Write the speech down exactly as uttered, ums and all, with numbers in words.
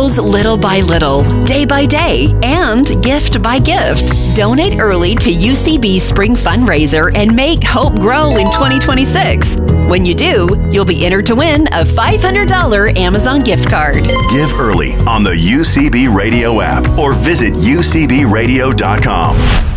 grows little by little, day by day, and gift by gift. Donate early to U C B Spring Fundraiser and make hope grow in twenty twenty-six. When you do, you'll be entered to win a five hundred dollars Amazon gift card. Give early on the U C B Radio app or visit U C B radio dot com.